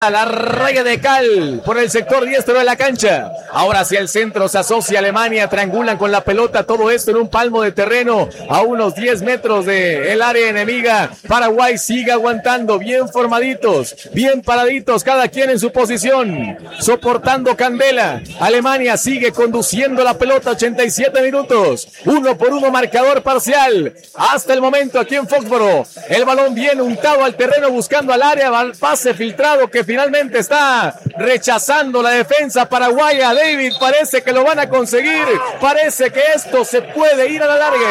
a la raya de cal por el sector diestro de la cancha. Ahora hacia el centro se asocia Alemania, triangulan con la pelota, todo esto en un palmo de terreno a unos 10 metros del área enemiga. Paraguay sigue aguantando, bien formaditos, bien paraditos, cada quien en su posición, soportando candela. Alemania sigue conduciendo la pelota, 87 minutos, 1-1 marcador parcial. Hasta el momento aquí en Foxboro, el balón bien untado al terreno buscando al área, pase filtrado que finalmente está rechazando la defensa paraguaya. David, parece que lo van a conseguir, parece que esto se puede ir a la larga.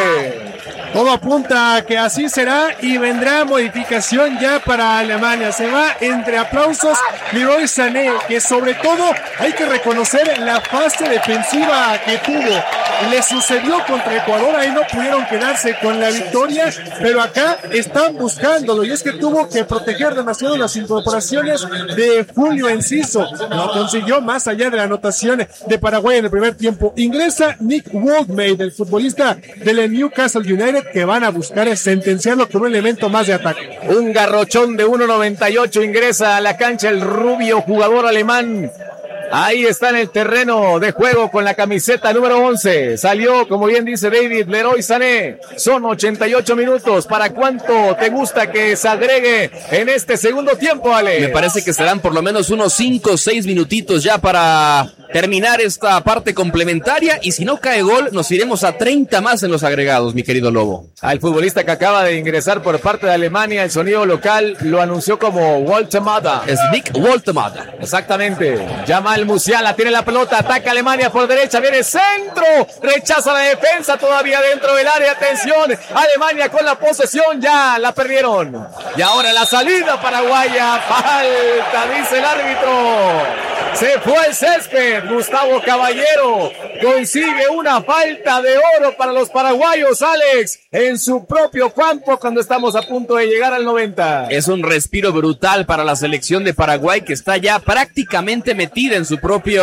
Todo apunta a que así será y vendrá modificación ya para Alemania. Se va entre aplausos Leroy Sané, que sobre todo hay que reconocer la fase defensiva que tuvo. Le sucedió contra Ecuador, ahí no pudieron quedarse con la victoria, pero acá están buscándolo, y es que tuvo que proteger demasiado las incorporaciones de Julio Enciso. No consiguió más allá de la anotación de Paraguay en el primer tiempo. Ingresa Nick Woldmade, el futbolista del Newcastle United, que van a buscar sentenciarlo con un elemento más de ataque. Un garrochón de 1.98 ingresa a la cancha el rubio jugador alemán. Ahí está en el terreno de juego con la camiseta número 11. Salió, como bien dice David, Leroy Sané. Son 88 minutos. ¿Para cuánto te gusta que se agregue en este segundo tiempo, Ale? Me parece que serán por lo menos unos 5 o 6 minutitos ya para terminar esta parte complementaria, y si no cae gol, nos iremos a 30 más en los agregados, mi querido Lobo. Al futbolista que acaba de ingresar por parte de Alemania, el sonido local lo anunció como Woltemada. Es Nick Woltemada. Exactamente. Jamal Musiala tiene la pelota, ataca Alemania por derecha, viene centro, rechaza la defensa, todavía dentro del área, atención, Alemania con la posesión, ya la perdieron. Y ahora la salida paraguaya, falta, dice el árbitro. Se fue el césped, Gustavo Caballero consigue una falta de oro para los paraguayos, Alex, en su propio campo cuando estamos a punto de llegar al 90. Es un respiro brutal para la selección de Paraguay, que está ya prácticamente metida en su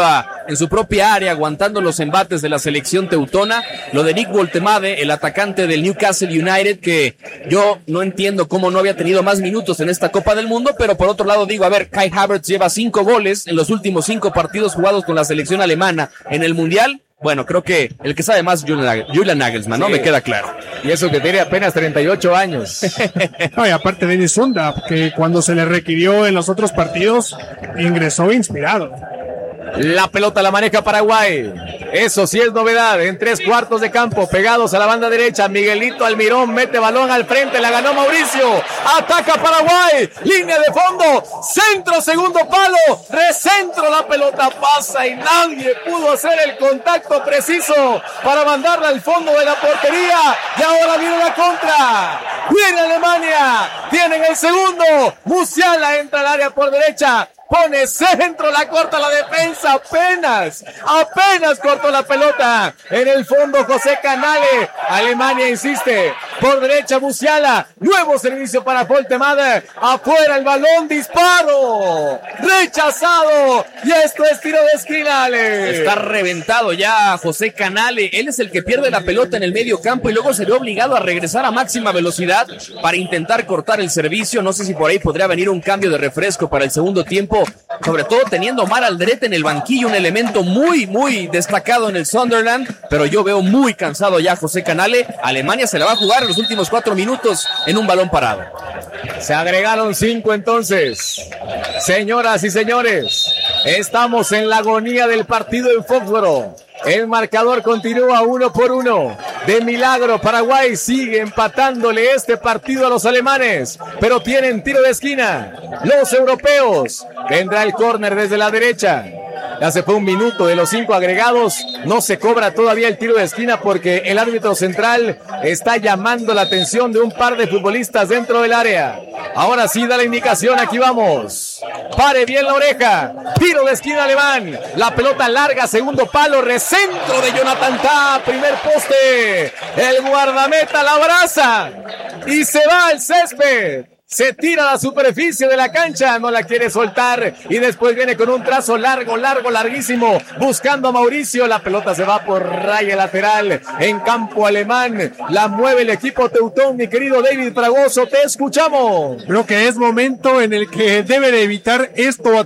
propia área, aguantando los embates de la selección teutona. Lo de Nick Woltemade, el atacante del Newcastle United, que yo no entiendo cómo no había tenido más minutos en esta Copa del Mundo, pero por otro lado digo, a ver, Kai Havertz lleva 5 goles en los últimos 5 partidos jugados con la selección alemana en el Mundial. Bueno, creo que el que sabe más Julian Nagelsmann, ¿no? Me queda claro. Y eso que tiene apenas 38 años. No, y aparte Dennis Sunda, que cuando se le requirió en los otros partidos, ingresó inspirado. La pelota la maneja Paraguay. Eso sí es novedad. En 3/4 de campo, pegados a la banda derecha. Miguelito Almirón mete balón al frente. La ganó Mauricio. Ataca Paraguay. Línea de fondo. Centro, segundo palo. Recentro. La pelota pasa y nadie pudo hacer el contacto preciso para mandarla al fondo de la portería. Y ahora viene la contra. Viene Alemania. Tienen el segundo. Musiala entra al área por derecha. Pone centro, la corta la defensa, apenas cortó la pelota. En el fondo José Canale, Alemania insiste, por derecha Musiala, nuevo servicio para Woltemade, afuera el balón, disparo, rechazado, y esto es tiro de esquina, Ale. Está reventado ya José Canale, él es el que pierde la pelota en el medio campo y luego se ve obligado a regresar a máxima velocidad para intentar cortar el servicio. No sé si por ahí podría venir un cambio de refresco para el segundo tiempo, sobre todo teniendo Omar Aldrete en el banquillo, un elemento muy, muy destacado en el Sunderland, pero yo veo muy cansado ya José Canale. Alemania se la va a jugar en los últimos 4 minutos en un balón parado. Se agregaron 5 entonces. Señoras y señores, estamos en la agonía del partido en Foxboro. El marcador continúa 1-1. De milagro, Paraguay sigue empatándole este partido a los alemanes, pero tienen tiro de esquina los europeos. Vendrá el córner desde la derecha. Ya se fue 1 minuto de los 5 agregados. No se cobra todavía el tiro de esquina porque el árbitro central está llamando la atención de un par de futbolistas dentro del área. Ahora sí da la indicación, aquí vamos. Pare bien la oreja. Tiro de esquina alemán. La pelota larga, segundo palo, recentro de Jonathan Tah, primer poste. El guardameta la abraza y se va al césped. Se tira a la superficie de la cancha, no la quiere soltar y después viene con un trazo larguísimo, buscando a Mauricio. La pelota se va por raya lateral en campo alemán. La mueve el equipo teutón, mi querido David Fragoso, te escuchamos. Creo que es momento en el que debe de evitar esto